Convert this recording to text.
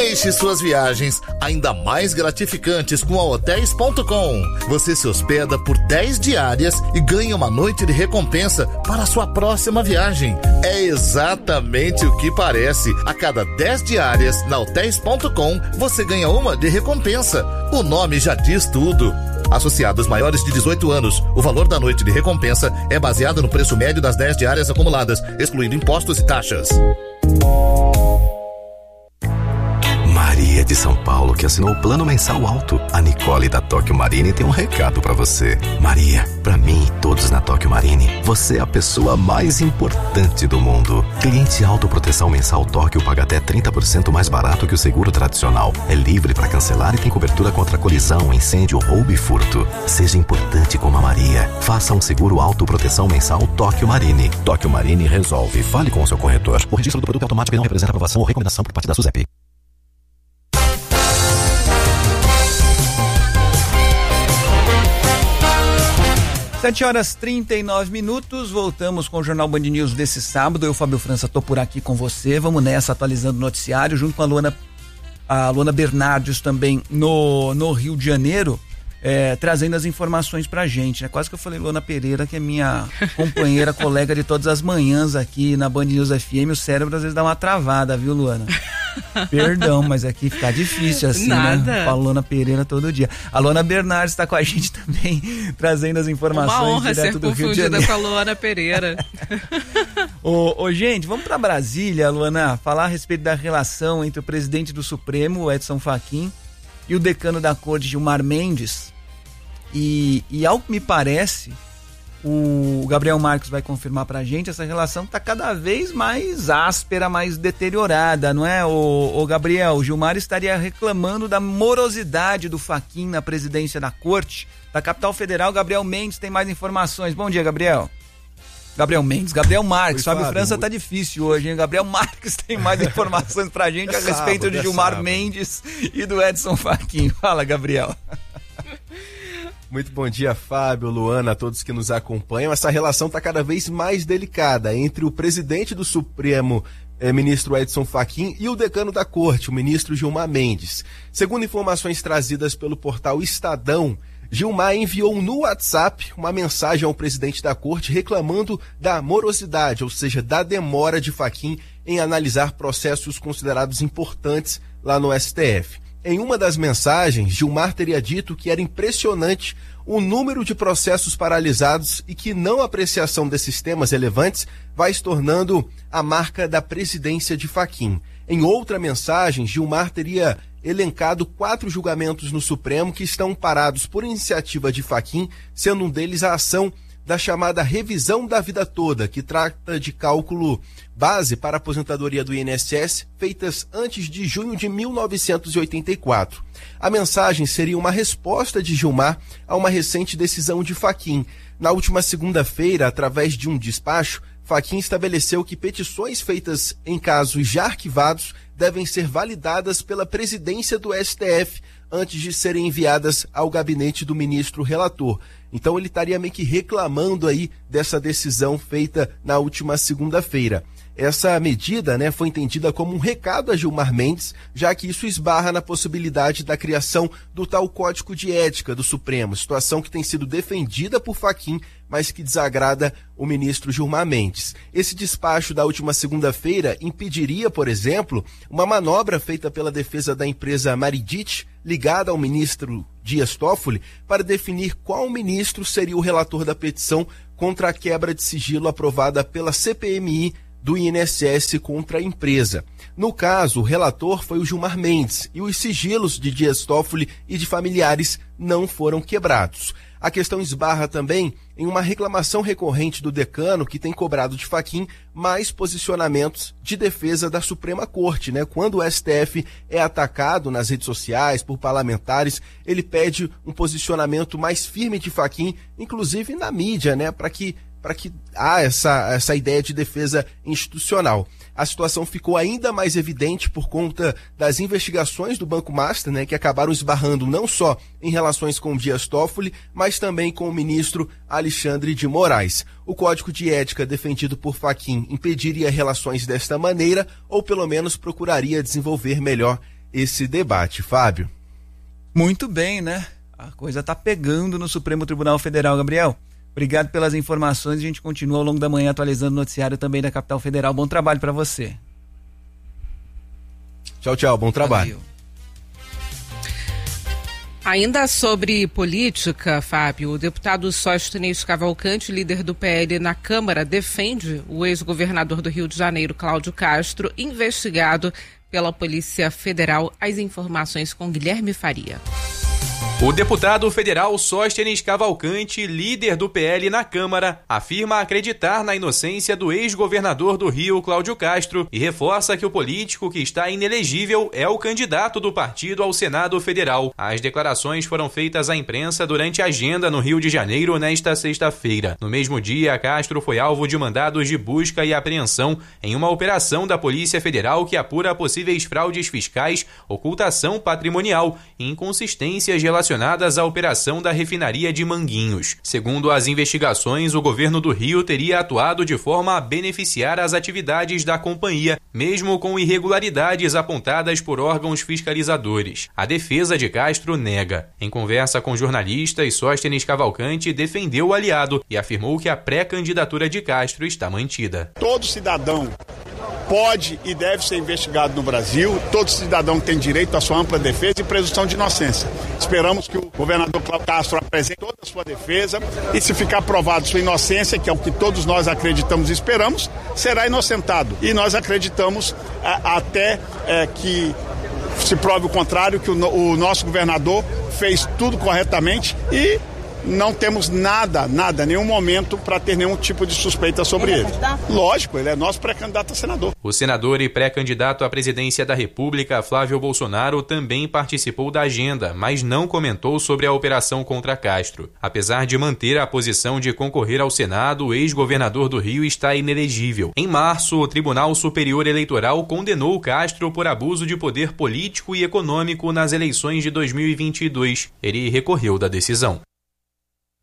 Deixe suas viagens ainda mais gratificantes com a Hotels.com. Você se hospeda por 10 diárias e ganha uma noite de recompensa para a sua próxima viagem. É exatamente o que parece. A cada 10 diárias na Hotels.com, você ganha uma de recompensa. O nome já diz tudo. Associados maiores de 18 anos, o valor da noite de recompensa é baseado no preço médio das 10 diárias acumuladas, excluindo impostos e taxas. Maria de São Paulo, que assinou o plano mensal alto. A Nicole da Tóquio Marine tem um recado pra você. Maria, pra mim e todos na Tóquio Marine, você é a pessoa mais importante do mundo. Cliente autoproteção mensal Tóquio paga até 30% mais barato que o seguro tradicional. É livre pra cancelar e tem cobertura contra colisão, incêndio, roubo e furto. Seja importante como a Maria. Faça um seguro autoproteção mensal Tóquio Marine. Tóquio Marine resolve. Fale com o seu corretor. O registro do produto é automático e não representa aprovação ou recomendação por parte da SUSEP. 7h39, voltamos com o Jornal Band News desse sábado. Eu, Fábio França, tô por aqui com você. Vamos nessa, atualizando o noticiário, junto com a Luana Bernardes também no Rio de Janeiro, trazendo as informações pra gente, né? Quase que eu falei Luana Pereira, que é minha companheira, colega de todas as manhãs aqui na Band News FM. O cérebro às vezes dá uma travada, viu, Luana? Perdão, mas aqui fica difícil assim, Nada. né? Falo Luana Pereira todo dia. A Luana Bernardes está com a gente também, trazendo as informações. Uma honra direto ser do Rio de confundida Janeiro. com a Luana Pereira. Gente, vamos para Brasília, Luana, falar a respeito da relação entre o presidente do Supremo, o Edson Fachin, e o decano da Corte, Gilmar Mendes. E ao que me parece, o Gabriel Marques vai confirmar pra gente, essa relação tá cada vez mais áspera, mais deteriorada, não é, o Gabriel? O Gilmar estaria reclamando da morosidade do Fachin na presidência da Corte da Capital Federal. Gabriel Mendes tem mais informações. Bom dia, Gabriel. Gabriel Marques. Fábio França tá difícil hoje, hein? Gabriel Marques tem mais informações pra gente a respeito de Gilmar Mendes e do Edson Fachin. Fala, Gabriel. Muito bom dia, Fábio, Luana, a todos que nos acompanham. Essa relação está cada vez mais delicada entre o presidente do Supremo, ministro Edson Fachin, e o decano da Corte, o ministro Gilmar Mendes. Segundo informações trazidas pelo portal Estadão, Gilmar enviou no WhatsApp uma mensagem ao presidente da Corte reclamando da morosidade, ou seja, da demora de Fachin em analisar processos considerados importantes lá no STF. Em uma das mensagens, Gilmar teria dito que era impressionante o número de processos paralisados e que não apreciação desses temas relevantes vai se tornando a marca da presidência de Fachin. Em outra mensagem, Gilmar teria elencado 4 julgamentos no Supremo que estão parados por iniciativa de Fachin, sendo um deles a ação da chamada revisão da vida toda, que trata de cálculo base para a aposentadoria do INSS, feitas antes de junho de 1984. A mensagem seria uma resposta de Gilmar a uma recente decisão de Fachin. Na última segunda-feira, através de um despacho, Fachin estabeleceu que petições feitas em casos já arquivados devem ser validadas pela presidência do STF antes de serem enviadas ao gabinete do ministro relator. Então ele estaria meio que reclamando aí dessa decisão feita na última segunda-feira. Essa medida, foi entendida como um recado a Gilmar Mendes, já que isso esbarra na possibilidade da criação do tal Código de Ética do Supremo, situação que tem sido defendida por Fachin, mas que desagrada o ministro Gilmar Mendes. Esse despacho da última segunda-feira impediria, por exemplo, uma manobra feita pela defesa da empresa Maridit, ligada ao ministro Dias Toffoli, para definir qual ministro seria o relator da petição contra a quebra de sigilo aprovada pela CPMI do INSS contra a empresa. No caso, o relator foi o Gilmar Mendes e os sigilos de Dias Toffoli e de familiares não foram quebrados. A questão esbarra também em uma reclamação recorrente do decano, que tem cobrado de Fachin mais posicionamentos de defesa da Suprema Corte, Quando o STF é atacado nas redes sociais por parlamentares, ele pede um posicionamento mais firme de Fachin, inclusive na mídia, para que há essa ideia de defesa institucional. A situação ficou ainda mais evidente por conta das investigações do Banco Master, que acabaram esbarrando não só em relações com Dias Toffoli, mas também com o ministro Alexandre de Moraes. O Código de Ética defendido por Fachin impediria relações desta maneira, ou pelo menos procuraria desenvolver melhor esse debate, Fábio. Muito bem, né? A coisa tá pegando no Supremo Tribunal Federal, Gabriel. Obrigado pelas informações. A gente continua ao longo da manhã atualizando o noticiário também da Capital Federal. Bom trabalho para você. Tchau, tchau. Bom trabalho. Valeu. Ainda sobre política, Fábio, o deputado Sóstenes Cavalcante, líder do PL na Câmara, defende o ex-governador do Rio de Janeiro, Cláudio Castro, investigado pela Polícia Federal. As informações com Guilherme Faria. O deputado federal Sóstenes Cavalcante, líder do PL na Câmara, afirma acreditar na inocência do ex-governador do Rio, Cláudio Castro, e reforça que o político que está inelegível é o candidato do partido ao Senado Federal. As declarações foram feitas à imprensa durante a agenda no Rio de Janeiro nesta sexta-feira. No mesmo dia, Castro foi alvo de mandados de busca e apreensão em uma operação da Polícia Federal que apura possíveis fraudes fiscais, ocultação patrimonial e inconsistências relacionadas à operação da refinaria de Manguinhos. Segundo as investigações, o governo do Rio teria atuado de forma a beneficiar as atividades da companhia, mesmo com irregularidades apontadas por órgãos fiscalizadores. A defesa de Castro nega. Em conversa com jornalistas, Sóstenes Cavalcante defendeu o aliado e afirmou que a pré-candidatura de Castro está mantida. Todo cidadão pode e deve ser investigado no Brasil. Todo cidadão tem direito à sua ampla defesa e presunção de inocência. Esperamos que o governador Cláudio Castro apresente toda a sua defesa e, se ficar provado sua inocência, que é o que todos nós acreditamos e esperamos, será inocentado. E nós acreditamos até que se prove o contrário, que o nosso governador fez tudo corretamente e não temos nada, nenhum momento para ter nenhum tipo de suspeita sobre ele. Lógico, ele é nosso pré-candidato a senador. O senador e pré-candidato à presidência da República, Flávio Bolsonaro, também participou da agenda, mas não comentou sobre a operação contra Castro. Apesar de manter a posição de concorrer ao Senado, o ex-governador do Rio está inelegível. Em março, o Tribunal Superior Eleitoral condenou Castro por abuso de poder político e econômico nas eleições de 2022. Ele recorreu da decisão.